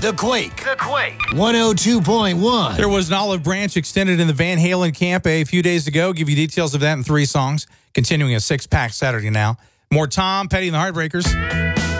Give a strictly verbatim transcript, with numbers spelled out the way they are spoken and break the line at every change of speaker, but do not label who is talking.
The Quake. The Quake. one oh two point one.
There was an olive branch extended in the Van Halen camp a few days ago. Give you details of that in three songs. Continuing a six-pack Saturday now. More Tom Petty and the Heartbreakers.